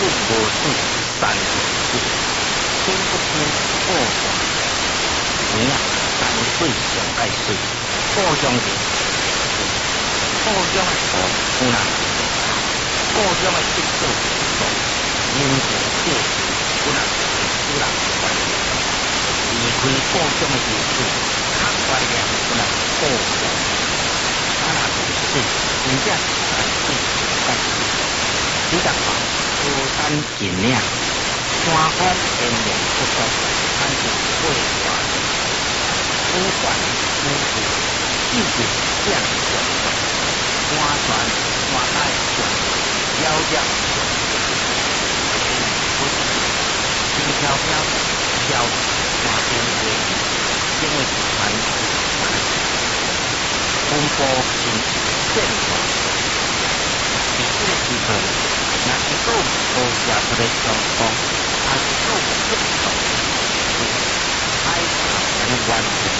无水，山无水，天不天，火上天啊，山水上爱水，火上人，火中的土有人火中的结果有人生世有人有人关系，离开火中的流水，较怀念有人火中，啊那是水，真正是山水上爱水。你若看高山峻岭，山峰连绵不绝，山有桂花，古传古树，季节降上上，山泉山海上，遥遥上上，不是轻飘飘飘山边飞，因为传是山，风波平变化。伫这个时阵，若一个无写出来上风，还是个不出动，海潮能完全